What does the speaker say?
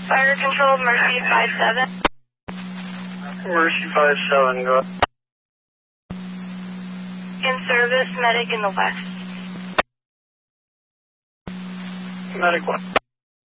Fire control, Mercy 57. Mercy 57, go ahead. In service, medic in the west. Medic 1.